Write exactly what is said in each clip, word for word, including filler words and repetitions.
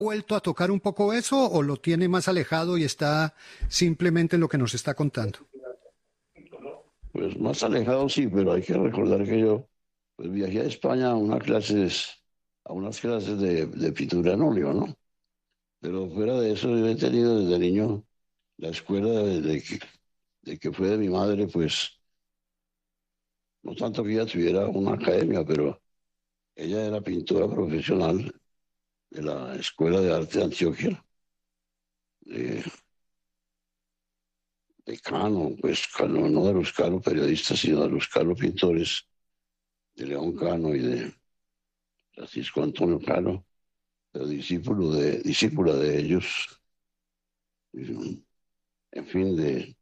vuelto a tocar un poco eso o lo tiene más alejado y está simplemente en lo que nos está contando? Pues más alejado sí, pero hay que recordar que yo pues, viajé a España a unas clases, a unas clases de, de pintura en óleo, ¿no? Pero fuera de eso, yo he tenido desde niño la escuela de que, de que fue de mi madre, pues no tanto que ella tuviera una academia, pero ella era pintora profesional de la Escuela de Arte de Antioquia, de, de Cano, pues Cano, no de los Cano periodistas, sino de los Cano pintores, de León Cano y de Francisco Antonio Cano, pero discípulo de, discípula de ellos, en fin, de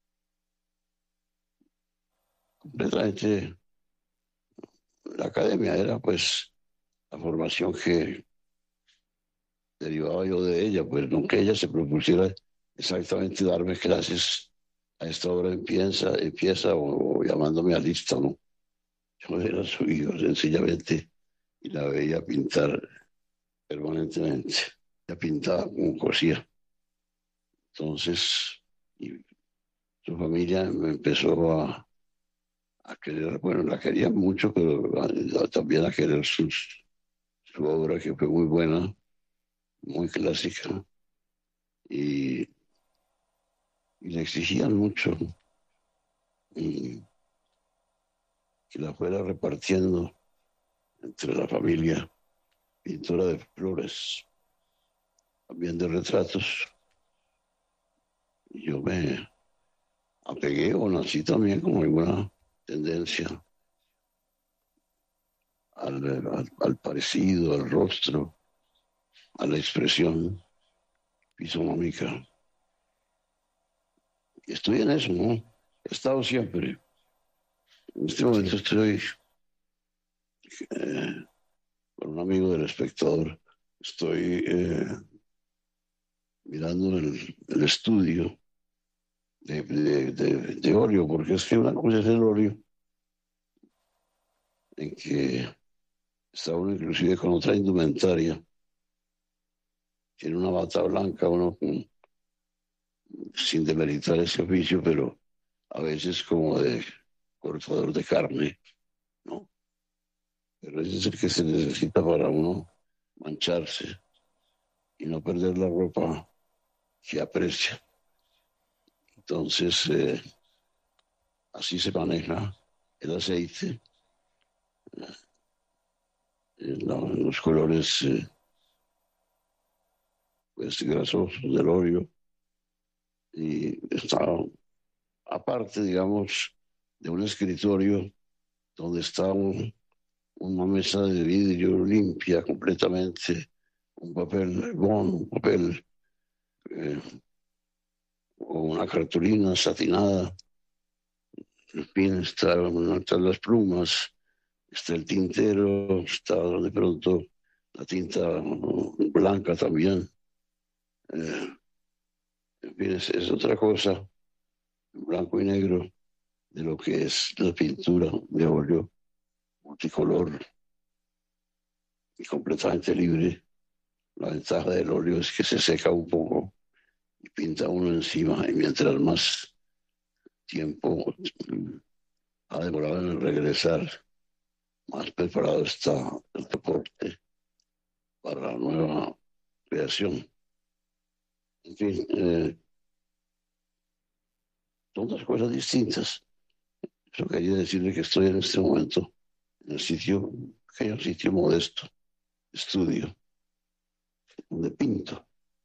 completamente la academia era pues la formación que derivaba yo de ella, pues nunca ella se propusiera exactamente darme clases a esta hora empieza, empieza o, o llamándome a lista, ¿no? Yo era su hijo sencillamente y la veía pintar permanentemente. Ella pintaba como cosía. Entonces, y su familia me empezó a, a querer, bueno, la quería mucho, pero a- a- también a querer sus, su obra, que fue muy buena, muy clásica, y, y le exigían mucho y que la fuera repartiendo entre la familia, pintora de flores, también de retratos. Y yo me apegué o nací también con alguna tendencia al, al, al parecido, al rostro, a la expresión fisonómica. Y estoy en eso, ¿no? He estado siempre. En este momento Sí. estoy eh, con un amigo del espectador. Estoy eh, mirando el, el estudio de, de, de, de óleo, porque es que una cosa es el óleo, en que está uno inclusive con otra indumentaria, tiene una bata blanca, uno con, sin demeritar ese oficio, pero a veces como de cortador de carne, ¿no? Pero ese es el que se necesita para uno mancharse y no perder la ropa que aprecia. Entonces, eh, así se maneja el aceite, eh, la, los colores eh, pues, grasosos del óleo. Y está aparte, digamos, de un escritorio donde está un, una mesa de vidrio limpia completamente, un papel bond, un papel eh, o una cartulina satinada. En fin, están, están las plumas, está el tintero, está de pronto la tinta blanca también. Eh, en fin, es, es otra cosa, blanco y negro, de lo que es la pintura de óleo multicolor y completamente libre. La ventaja del óleo es que se seca un poco y pinta uno encima, y mientras más tiempo ha demorado en regresar, más preparado está el soporte para la nueva creación. En fin, eh, son dos cosas distintas. Eso quería decirle que estoy en este momento en el sitio, pequeño sitio modesto, estudio, donde pinto,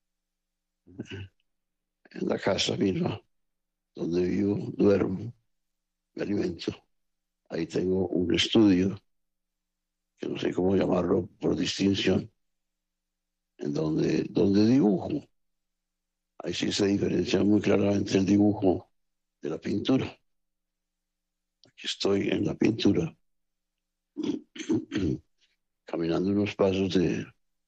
en la casa misma, donde vivo, duermo, me alimento. Ahí tengo un estudio, que no sé cómo llamarlo por distinción, en donde, donde dibujo. Ahí sí se diferencia muy claramente el dibujo de la pintura. Aquí estoy en la pintura, caminando unos pasos de,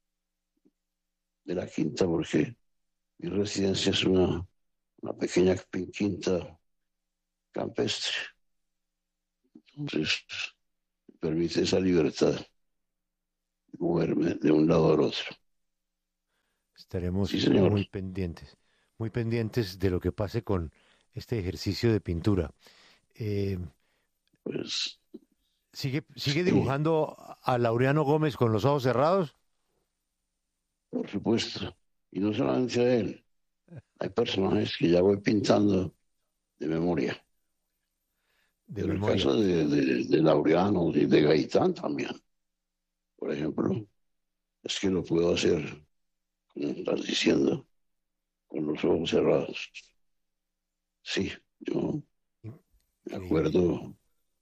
de la quinta, porque mi residencia es una, una pequeña quinta campestre. Entonces, me permite esa libertad de moverme de un lado al otro. Estaremos Sí, señor. muy pendientes, muy pendientes de lo que pase con este ejercicio de pintura. Eh, Pues ¿sigue, sigue sí, dibujando a Laureano Gómez con los ojos cerrados? por supuesto. Y no solamente a él. Hay personajes que ya voy pintando de memoria. De Pero el memoria. caso de, de, de Laureano y de Gaitán también, por ejemplo, es que lo puedo hacer, como estás diciendo, con los ojos cerrados. Sí, yo me Increíble. acuerdo,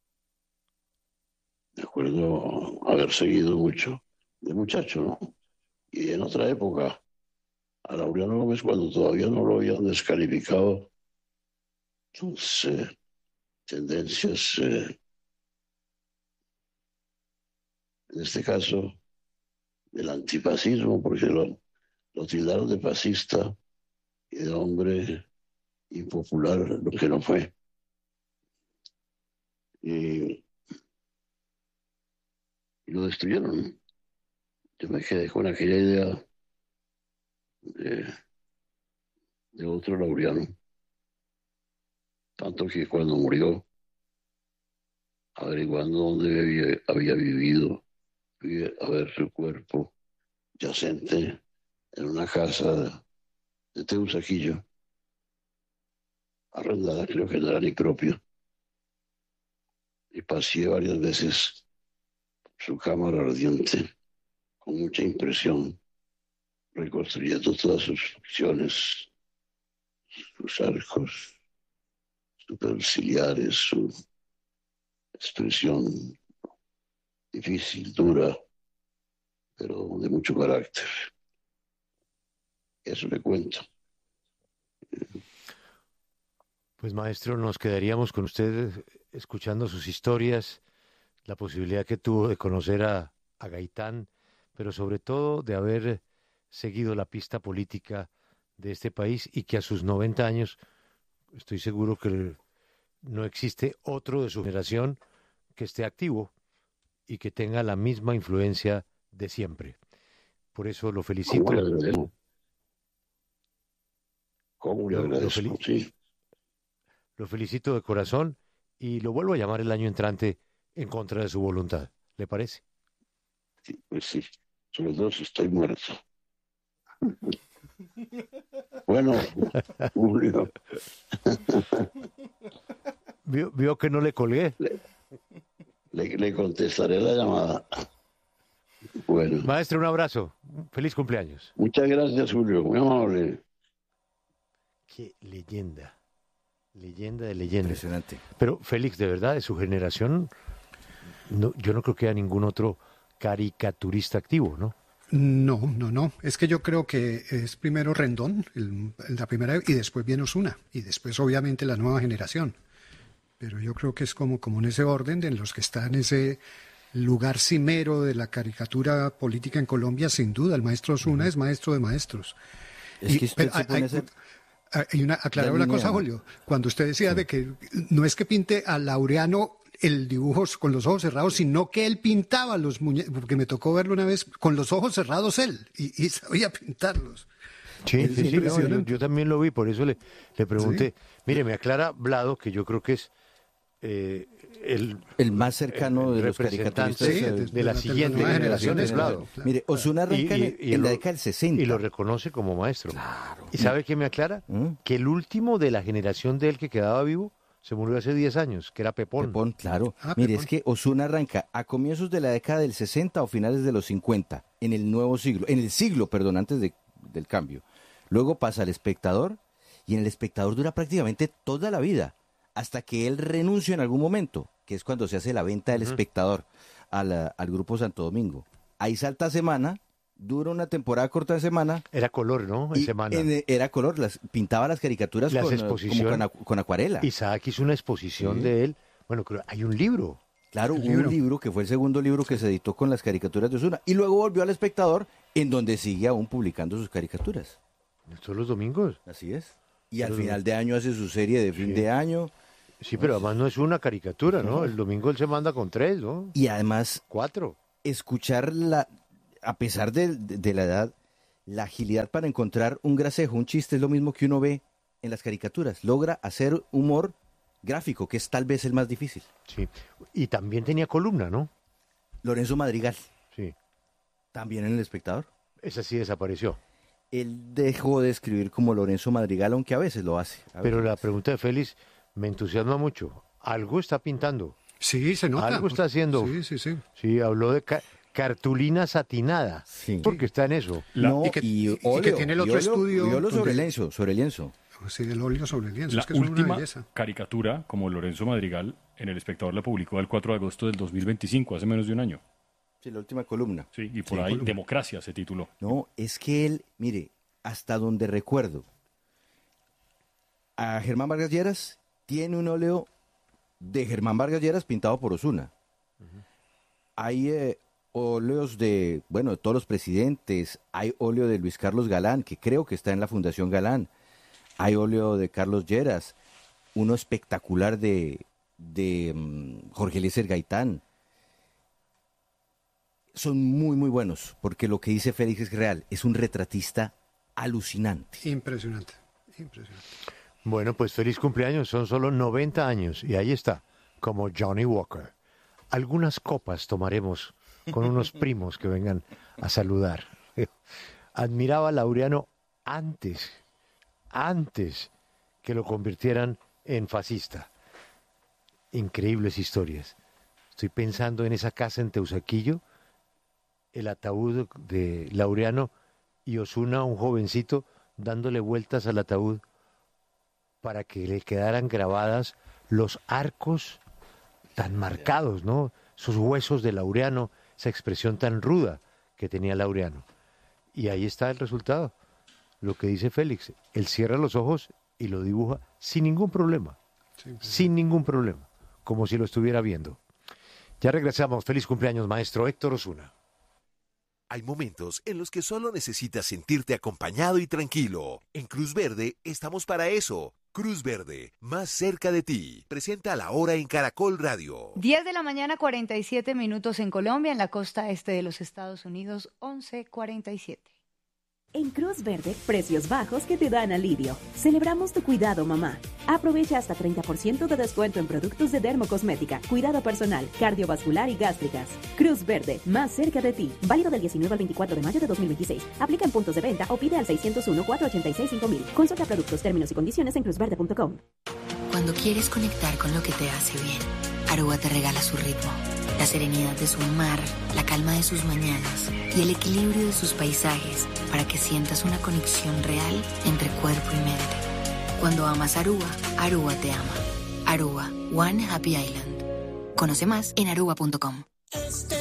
me acuerdo haber seguido mucho de muchacho, ¿no? Y en otra época, a Laureano Gómez, cuando todavía no lo habían descalificado, sus eh, tendencias, eh, en este caso, del antifascismo, porque lo, lo tildaron de fascista y de hombre impopular, lo que no fue. Y, y lo destruyeron. Yo me quedé con aquella idea de, de otro Laureano. Tanto que cuando murió, averiguando dónde había, había vivido, fui a ver su cuerpo yacente en una casa de Teusaquillo, arrendada, creo que no era ni propio. Y pasé varias veces su cámara ardiente, con mucha impresión, reconstruyendo todas sus facciones, sus arcos superciliares, su expresión difícil, dura, pero de mucho carácter. Eso le cuento. Pues maestro, nos quedaríamos con usted escuchando sus historias, la posibilidad que tuvo de conocer a, a Gaitán, pero sobre todo de haber seguido la pista política de este país y que a sus noventa años estoy seguro que no existe otro de su generación que esté activo y que tenga la misma influencia de siempre. Por eso lo ¿Cómo felicito. le agradezco? ¿Cómo le Lo, lo, agradezco? fel- Sí, lo felicito de corazón y lo vuelvo a llamar el año entrante en contra de su voluntad. ¿Le parece? sí, pues sí. Sobre todo si estoy muerto. Bueno, Julio, ¿Vio, vio que no le colgué? le, le, le contestaré la llamada. Bueno, Maestro, un abrazo. Feliz cumpleaños. muchas gracias, Julio. Muy amable. Qué leyenda. Leyenda de leyenda. Impresionante. Pero Félix, de verdad, de su generación, no, yo no creo que haya ningún otro caricaturista activo, ¿no? No, no, no. Es que yo creo que es primero Rendón, el- la primera, y después viene Osuna, y después obviamente la nueva generación. Pero yo creo que es como, como en ese orden de los que están en ese lugar cimero de la caricatura política en Colombia, sin duda. El maestro Osuna es maestro de maestros. Es Y- que usted pero se hay- pone hay- a hacer hay una, aclarar la una línea- cosa, Julio. Cuando usted decía de que no es que pinte a Laureano el dibujo con los ojos cerrados, sino que él pintaba los muñecos, porque me tocó verlo una vez con los ojos cerrados él, y, y sabía pintarlos. Sí, Es sí, sí, no, yo, impresionante. yo también lo vi, por eso le, le pregunté. Mire, me aclara Blado, que yo creo que es eh, el, el más cercano el de los representante caricaturistas. Sí, eh, de- de, de la la- de siguiente la nueva generación, generación, es es Blado. claro. Mire, Osuna arranca en, en lo- la década del sesenta. Y lo reconoce como maestro. Claro. ¿Y sabe qué me aclara? ¿Mm? Que el último de la generación de él que quedaba vivo se murió hace diez años, que era Pepón. Pepón, claro. Ah, Mire, Pepón. es que Osuna arranca a comienzos de la década del sesenta o finales de los cincuenta, en el nuevo siglo, en el siglo, perdón, antes de- del cambio. Luego pasa al Espectador, y en el Espectador dura prácticamente toda la vida, hasta que él renuncia en algún momento, que es cuando se hace la venta del Ujú. Espectador a la- al Grupo Santo Domingo. Ahí salta a Semana, dura una temporada corta de Semana, Era color, ¿no? En y semana. en- era color, las, pintaba las caricaturas Las con, eh, como exposición- con, acu- con acuarela. Isaac hizo una exposición Sí. de él. Bueno, creo, hay un libro. Claro, El hubo libro. un libro que fue el segundo libro que se editó con las caricaturas de Osuna. Y luego volvió al Espectador, en donde sigue aún publicando sus caricaturas. Todos los domingos. Así es. Y al Pero- final de año hace su serie de fin Sí. de año. Sí, pero además no es una caricatura, ¿no? El domingo él se manda con tres, ¿no? Y además, Cuatro. escuchar la, a pesar de, de- de la edad, la agilidad para encontrar un gracejo, un chiste, es lo mismo que uno ve en las caricaturas. Logra hacer humor gráfico, que es tal vez el más difícil. Sí, y también tenía columna, ¿no? Lorenzo Madrigal, Sí, también en El Espectador. esa sí desapareció. Él dejó de escribir como Lorenzo Madrigal, aunque a veces lo hace. A Pero veces. la pregunta de Félix me entusiasma mucho. Algo está pintando. Sí, se nota. Algo está haciendo. Sí, sí, sí. Sí, habló de ca- cartulina satinada. Sí. Porque está en eso. No, y que- y, y que óleo, tiene el y otro óleo- estudio y óleo sobre donde- lienzo, sobre lienzo. Sí, el óleo sobre el lienzo. La Es que es una última belleza. caricatura, como Lorenzo Madrigal, en El Espectador la publicó el cuatro de agosto del dos mil veinticinco, hace menos de un año. Sí, la última columna. Sí, y por Sí, ahí columna. Democracia se tituló. No, es que él, mire, hasta donde recuerdo, a Germán Vargas Lleras tiene un óleo de Germán Vargas Lleras pintado por Osuna. Hay eh, óleos de, bueno, de todos los presidentes, hay óleo de Luis Carlos Galán, que creo que está en la Fundación Galán, hay óleo de Carlos Lleras, uno espectacular de, de mm, Jorge Eliezer Gaitán. Son muy, muy buenos, porque lo que dice Félix es real, es un retratista alucinante. Impresionante. Impresionante. Bueno, pues feliz cumpleaños. Son solo noventa años. Y ahí está, como Johnny Walker. Algunas copas tomaremos con unos primos que vengan a saludar. Admiraba a Laureano antes, antes que lo convirtieran en fascista. Increíbles historias. Estoy pensando en esa casa en Teusaquillo, el ataúd de Laureano y Osuna, un jovencito, dándole vueltas al ataúd para que le quedaran grabadas los arcos tan marcados, ¿no? Esos huesos de Laureano, esa expresión tan ruda que tenía Laureano. Y ahí está el resultado. Lo que dice Félix, él cierra los ojos y lo dibuja sin ningún problema, Sí, sí. sin ningún problema, como si lo estuviera viendo. Ya regresamos. Feliz cumpleaños, maestro Héctor Osuna. Hay momentos en los que solo necesitas sentirte acompañado y tranquilo. En Cruz Verde estamos para eso. Cruz Verde, más cerca de ti. Presenta La Hora en Caracol Radio. diez de la mañana, cuarenta y siete minutos en Colombia, en la costa este de los Estados Unidos, once cuarenta y siete. En Cruz Verde, precios bajos que te dan alivio. Celebramos tu cuidado, mamá. Aprovecha hasta treinta por ciento de descuento en productos de dermocosmética, cuidado personal, cardiovascular y gástricas. Cruz Verde, más cerca de ti. Válido del diecinueve al veinticuatro de mayo de dos mil veintiséis. Aplica en puntos de venta o pide al seiscientos uno, cuatrocientos ochenta y seis, cinco mil. Consulta productos, términos y condiciones en cruz verde punto com. Cuando quieres conectar con lo que te hace bien, Aruba te regala su ritmo. La serenidad de su mar, la calma de sus mañanas y el equilibrio de sus paisajes para que sientas una conexión real entre cuerpo y mente. Cuando amas Aruba, Aruba te ama. Aruba, One Happy Island. Conoce más en aruba punto com.